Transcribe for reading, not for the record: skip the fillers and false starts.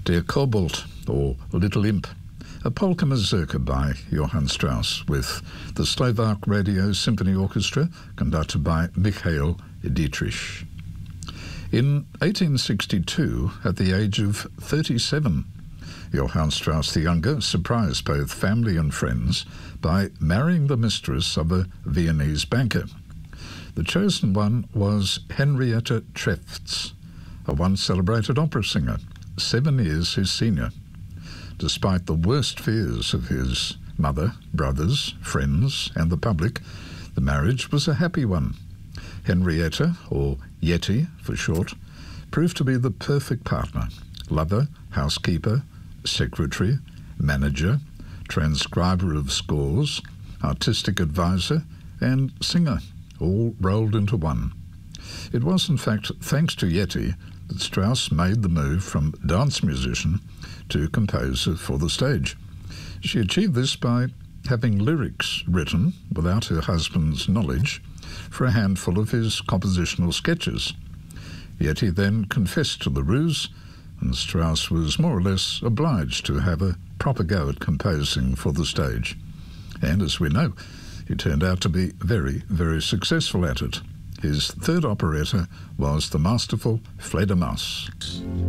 Der Kobold, or Little Imp, a polka mazurka by Johann Strauss with the Slovak Radio Symphony Orchestra conducted by Michael Dietrich. In 1862, at the age of 37, Johann Strauss the Younger surprised both family and friends by marrying the mistress of a Viennese banker. The chosen one was Henrietta Trefts, a once celebrated opera singer, 7 years his senior. Despite the worst fears of his mother, brothers, friends, and the public, the marriage was a happy one. Henrietta, or Yeti for short, proved to be the perfect partner: lover, housekeeper, secretary, manager, transcriber of scores, artistic advisor, and singer, all rolled into one. It was, in fact, thanks to Yeti that Strauss made the move from dance musician to composer for the stage. She achieved this by having lyrics written, without her husband's knowledge, for a handful of his compositional sketches. Yeti then confessed to the ruse, and Strauss was more or less obliged to have a proper go at composing for the stage. And as we know, he turned out to be very, very successful at it. His third operetta was the masterful Fledermaus.